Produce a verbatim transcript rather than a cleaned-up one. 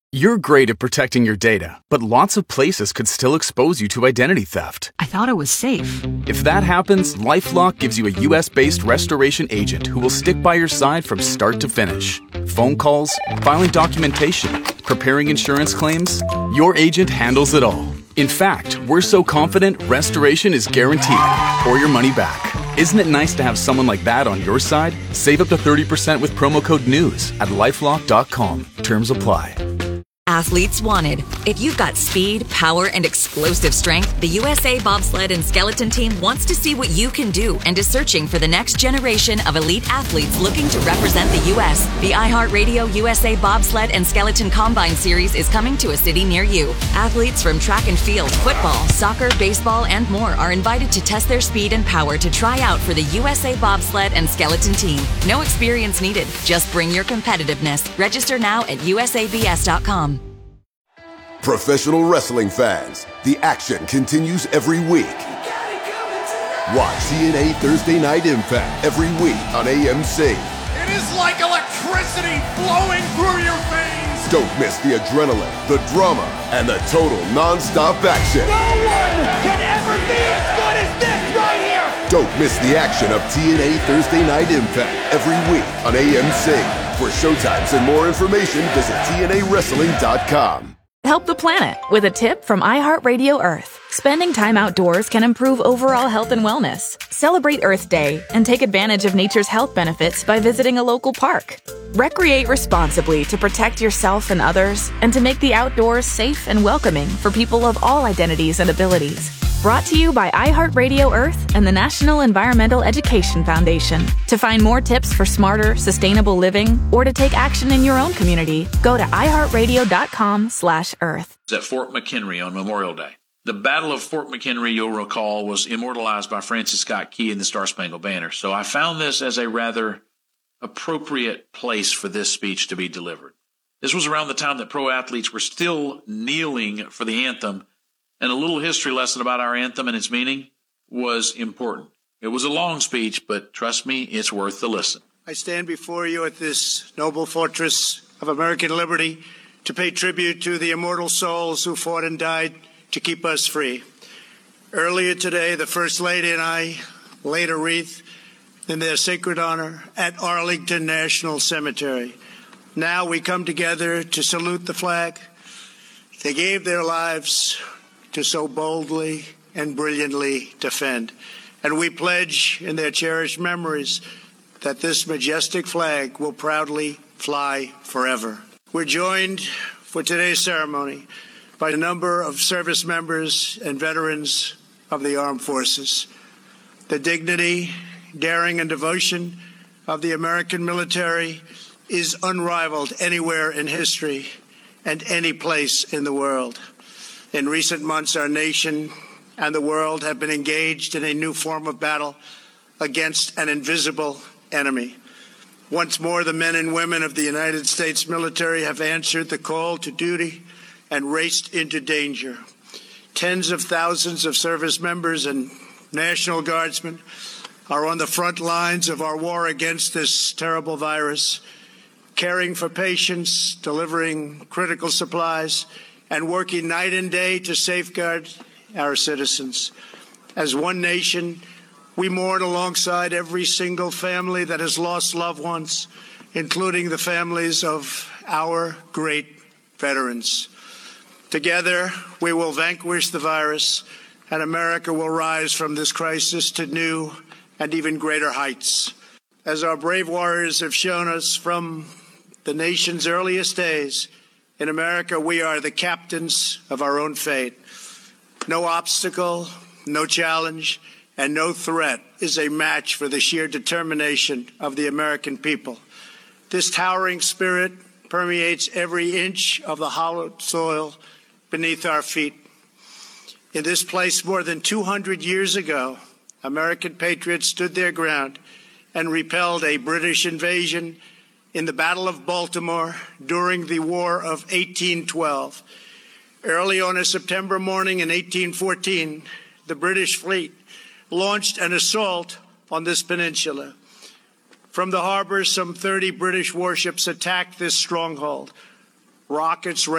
You're great at protecting your data, but lots of places could still expose you to identity theft. I thought it was safe. If that happens, LifeLock gives you a U S-based restoration agent who will stick by your side from start to finish. Phone calls, filing documentation, preparing insurance claims, your agent handles it all. In fact, we're so confident restoration is guaranteed or your money back. Isn't it nice to have someone like that on your side? Save up to thirty percent with promo code NEWS at lifelock dot com. Terms apply. Athletes wanted. If you've got speed, power, and explosive strength, the U S A Bobsled and Skeleton Team wants to see what you can do and is searching for the next generation of elite athletes looking to represent the U S The iHeartRadio U S A Bobsled and Skeleton Combine Series is coming to a city near you. Athletes from track and field, football, soccer, baseball, and more are invited to test their speed and power to try out for the U S A Bobsled and Skeleton Team. No experience needed. Just bring your competitiveness. Register now at U S A B S dot com. Professional wrestling fans, the action continues every week. Watch T N A Thursday Night Impact every week on A M C. It is like electricity flowing through your veins. Don't miss the adrenaline, the drama, and the total non-stop action. No one can ever be as good as this right here. Don't miss the action of T N A Thursday Night Impact every week on A M C. For showtimes and more information, visit T N A wrestling dot com. Help the planet with a tip from iHeartRadio Earth. Spending time outdoors can improve overall health and wellness. Celebrate Earth Day and take advantage of nature's health benefits by visiting a local park. Recreate responsibly to protect yourself and others and to make the outdoors safe and welcoming for people of all identities and abilities. Brought to you by iHeartRadio Earth and the National Environmental Education Foundation. To find more tips for smarter, sustainable living or to take action in your own community, go to iHeartRadio.com slash Earth. At Fort McHenry on Memorial Day. The Battle of Fort McHenry, you'll recall, was immortalized by Francis Scott Key in the Star-Spangled Banner. So I found this as a rather appropriate place for this speech to be delivered. This was around the time that pro athletes were still kneeling for the anthem, and a little history lesson about our anthem and its meaning was important. It was a long speech, but trust me, it's worth the listen. I stand before you at this noble fortress of American liberty to pay tribute to the immortal souls who fought and died to keep us free. Earlier today, the First Lady and I laid a wreath in their sacred honor at Arlington National Cemetery. Now we come together to salute the flag. They gave their lives to so boldly and brilliantly defend. And we pledge in their cherished memories that this majestic flag will proudly fly forever. We're joined for today's ceremony by a number of service members and veterans of the armed forces. The dignity, daring, and devotion of the American military is unrivaled anywhere in history and any place in the world. In recent months, our nation and the world have been engaged in a new form of battle against an invisible enemy. Once more, the men and women of the United States military have answered the call to duty and raced into danger. Tens of thousands of service members and National Guardsmen are on the front lines of our war against this terrible virus, caring for patients, delivering critical supplies, and working night and day to safeguard our citizens. As one nation, we mourn alongside every single family that has lost loved ones, including the families of our great veterans. Together, we will vanquish the virus, and America will rise from this crisis to new and even greater heights. As our brave warriors have shown us from the nation's earliest days, in America, we are the captains of our own fate. No obstacle, no challenge, and no threat is a match for the sheer determination of the American people. This towering spirit permeates every inch of the hallowed soil beneath our feet. In this place more than two hundred years ago, American patriots stood their ground and repelled a British invasion in the Battle of Baltimore during the War of eighteen twelve. Early on a September morning in eighteen fourteen, the British fleet launched an assault on this peninsula. From the harbor, some thirty British warships attacked this stronghold. Rockets